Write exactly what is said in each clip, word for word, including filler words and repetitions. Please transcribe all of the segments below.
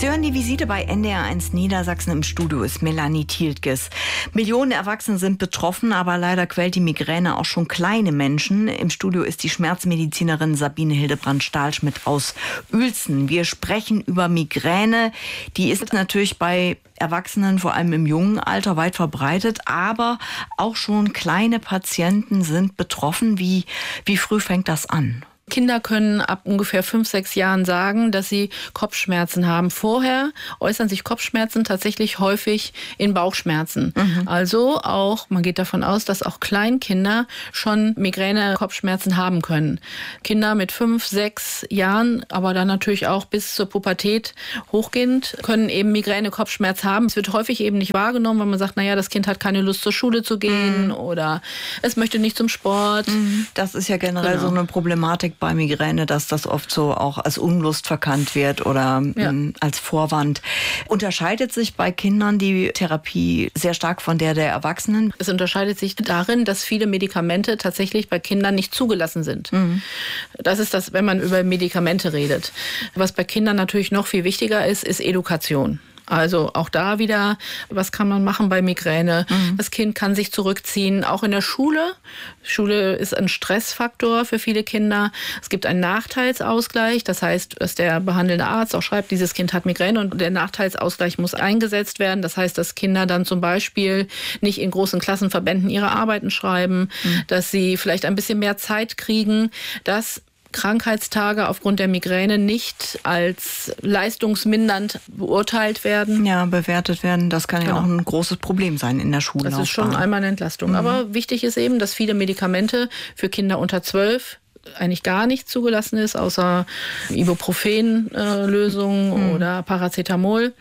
Sie hören die Visite bei N D R eins Niedersachsen. Im Studio ist Melanie Tieltges. Millionen Erwachsene sind betroffen, aber leider quält die Migräne auch schon kleine Menschen. Im Studio ist die Schmerzmedizinerin Sabine Hildebrand-Stahlschmidt aus Uelzen. Wir sprechen über Migräne. Die ist natürlich bei Erwachsenen, vor allem im jungen Alter, weit verbreitet, aber auch schon kleine Patienten sind betroffen. Wie, wie früh fängt das an? Kinder können ab ungefähr fünf, sechs Jahren sagen, dass sie Kopfschmerzen haben. Vorher äußern sich Kopfschmerzen tatsächlich häufig in Bauchschmerzen. Mhm. Also auch, man geht davon aus, dass auch Kleinkinder schon Migräne-Kopfschmerzen haben können. Kinder mit fünf, sechs Jahren, aber dann natürlich auch bis zur Pubertät hochgehend, können eben Migräne-Kopfschmerz haben. Es wird häufig eben nicht wahrgenommen, weil man sagt, naja, das Kind hat keine Lust zur Schule zu gehen, mhm, oder es möchte nicht zum Sport. Mhm. Das ist ja generell genau so eine Problematik bei Migräne, dass das oft so auch als Unlust verkannt wird oder ja. m, als Vorwand. Unterscheidet sich bei Kindern die Therapie sehr stark von der der Erwachsenen? Es unterscheidet sich darin, dass viele Medikamente tatsächlich bei Kindern nicht zugelassen sind. Mhm. Das ist das, wenn man über Medikamente redet. Was bei Kindern natürlich noch viel wichtiger ist, ist Edukation. Also auch da wieder, was kann man machen bei Migräne? Mhm. Das Kind kann sich zurückziehen, auch in der Schule. Schule ist ein Stressfaktor für viele Kinder. Es gibt einen Nachteilsausgleich, das heißt, dass der behandelnde Arzt auch schreibt, dieses Kind hat Migräne und der Nachteilsausgleich muss eingesetzt werden. Das heißt, dass Kinder dann zum Beispiel nicht in großen Klassenverbänden ihre Arbeiten schreiben, mhm, dass sie vielleicht ein bisschen mehr Zeit kriegen, dass Krankheitstage aufgrund der Migräne nicht als leistungsmindernd beurteilt werden. Ja, bewertet werden. Das kann genau. ja auch ein großes Problem sein in der Schule. Das ist schon einmal eine Entlastung. Mhm. Aber wichtig ist eben, dass viele Medikamente für Kinder unter zwölf eigentlich gar nicht zugelassen ist, außer Ibuprofen-Lösungen äh, mhm. oder Paracetamol.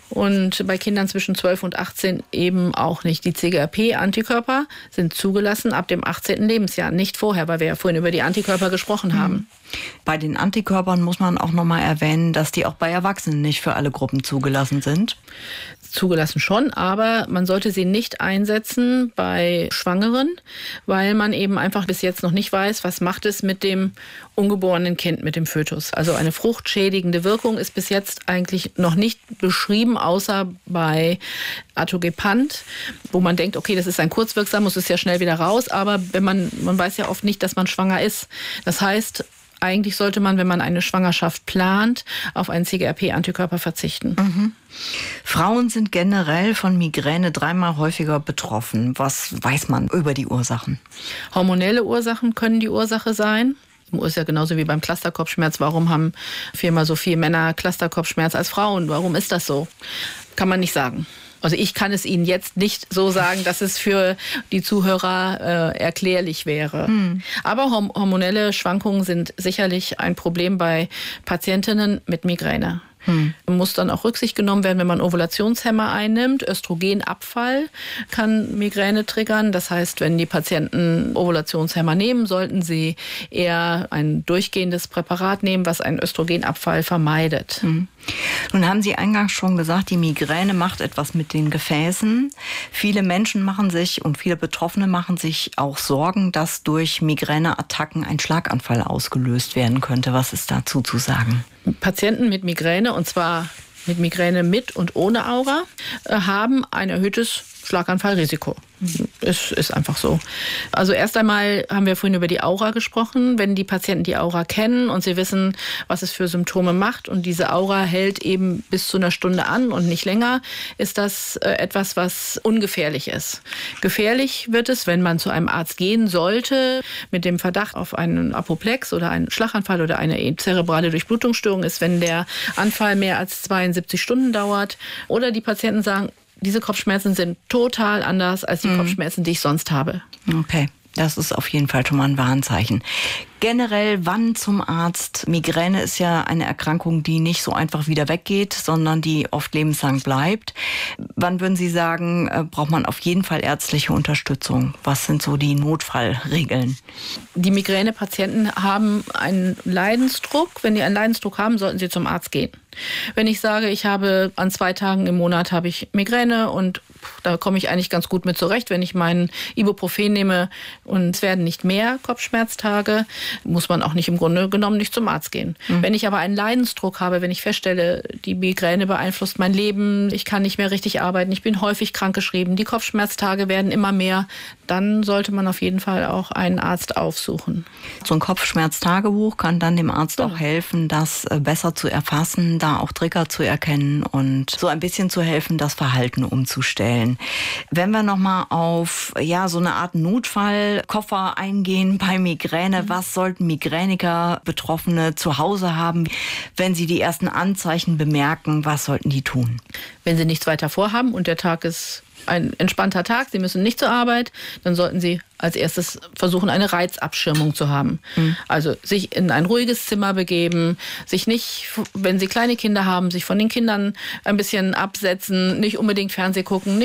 Und bei Kindern zwischen zwölf und achtzehn eben auch nicht. Die C G R P-Antikörper sind zugelassen ab dem achtzehnten Lebensjahr, nicht vorher, weil wir ja vorhin über die Antikörper gesprochen mhm. haben. Bei den Antikörpern muss man auch nochmal erwähnen, dass die auch bei Erwachsenen nicht für alle Gruppen zugelassen sind. Zugelassen schon, aber man sollte sie nicht einsetzen bei Schwangeren, weil man eben einfach bis jetzt noch nicht weiß, was macht es mit dem ungeborenen Kind, mit dem Fötus. Also eine fruchtschädigende Wirkung ist bis jetzt eigentlich noch nicht beschrieben, außer bei Atogepant, wo man denkt, okay, das ist ein kurzwirksames, es ist ja schnell wieder raus, aber wenn man, man weiß ja oft nicht, dass man schwanger ist. Das heißt, eigentlich sollte man, wenn man eine Schwangerschaft plant, auf einen C G R P-Antikörper verzichten. Mhm. Frauen sind generell von Migräne dreimal häufiger betroffen. Was weiß man über die Ursachen? Hormonelle Ursachen können die Ursache sein. Ist ja genauso wie beim Clusterkopfschmerz. Warum haben viermal so viele Männer Clusterkopfschmerz als Frauen? Warum ist das so? Kann man nicht sagen. Also ich kann es Ihnen jetzt nicht so sagen, dass es für die Zuhörer äh, erklärlich wäre. Hm. Aber horm- hormonelle Schwankungen sind sicherlich ein Problem bei Patientinnen mit Migräne. Hm. Muss dann auch Rücksicht genommen werden, wenn man Ovulationshemmer einnimmt. Östrogenabfall kann Migräne triggern. Das heißt, wenn die Patienten Ovulationshemmer nehmen, sollten sie eher ein durchgehendes Präparat nehmen, was einen Östrogenabfall vermeidet. Hm. Nun haben Sie eingangs schon gesagt, die Migräne macht etwas mit den Gefäßen. Viele Menschen machen sich und viele Betroffene machen sich auch Sorgen, dass durch Migräneattacken ein Schlaganfall ausgelöst werden könnte. Was ist dazu zu sagen? Patienten mit Migräne, und zwar mit Migräne mit und ohne Aura, haben ein erhöhtes Schlaganfallrisiko. Es ist einfach so. Also erst einmal haben wir vorhin über die Aura gesprochen. Wenn die Patienten die Aura kennen und sie wissen, was es für Symptome macht und diese Aura hält eben bis zu einer Stunde an und nicht länger, ist das etwas, was ungefährlich ist. Gefährlich wird es, wenn man zu einem Arzt gehen sollte mit dem Verdacht auf einen Apoplex oder einen Schlaganfall oder eine zerebrale Durchblutungsstörung ist, wenn der Anfall mehr als zweiundsiebzig Stunden dauert oder die Patienten sagen, diese Kopfschmerzen sind total anders als die mhm. Kopfschmerzen, die ich sonst habe. Okay, das ist auf jeden Fall schon mal ein Warnzeichen. Generell, wann zum Arzt? Migräne ist ja eine Erkrankung, die nicht so einfach wieder weggeht, sondern die oft lebenslang bleibt. Wann würden Sie sagen, braucht man auf jeden Fall ärztliche Unterstützung? Was sind so die Notfallregeln? Die Migränepatienten haben einen Leidensdruck. Wenn die einen Leidensdruck haben, sollten sie zum Arzt gehen. Wenn ich sage, ich habe an zwei Tagen im Monat habe ich Migräne und da komme ich eigentlich ganz gut mit zurecht, wenn ich meinen Ibuprofen nehme und es werden nicht mehr Kopfschmerztage, muss man auch nicht im Grunde genommen nicht zum Arzt gehen. Mhm. Wenn ich aber einen Leidensdruck habe, wenn ich feststelle, die Migräne beeinflusst mein Leben, ich kann nicht mehr richtig arbeiten, ich bin häufig krankgeschrieben, die Kopfschmerztage werden immer mehr, dann sollte man auf jeden Fall auch einen Arzt aufsuchen. So ein Kopfschmerztagebuch kann dann dem Arzt auch helfen, das besser zu erfassen, da auch Trigger zu erkennen und so ein bisschen zu helfen, das Verhalten umzustellen. Wenn wir nochmal auf ja, so eine Art Notfallkoffer eingehen bei Migräne, mhm. was sollten Migräniker, Betroffene zu Hause haben, wenn sie die ersten Anzeichen bemerken, was sollten die tun? Wenn sie nichts weiter vorhaben und der Tag ist ein entspannter Tag, Sie müssen nicht zur Arbeit, dann sollten Sie als erstes versuchen, eine Reizabschirmung zu haben. Mhm. Also sich in ein ruhiges Zimmer begeben, sich nicht, wenn Sie kleine Kinder haben, sich von den Kindern ein bisschen absetzen, nicht unbedingt Fernseh gucken,